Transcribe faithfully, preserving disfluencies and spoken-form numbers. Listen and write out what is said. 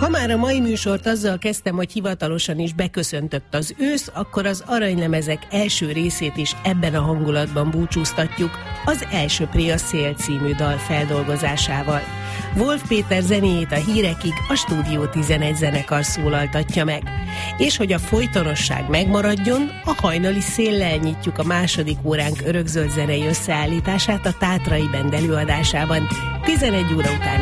Ha már a mai műsort azzal kezdtem, hogy hivatalosan is beköszöntött az ősz, akkor az aranylemezek első részét is ebben a hangulatban búcsúztatjuk, az Elsöpré a szél című dal feldolgozásával. Wolf Péter zenéjét a hírekig a Stúdió tizenegy zenekar szólaltatja meg. És hogy a folytonosság megmaradjon, a hajnali széllel nyitjuk a második óránk örökzöld zenei összeállítását a Tátrai Band előadásában tizenegy óra után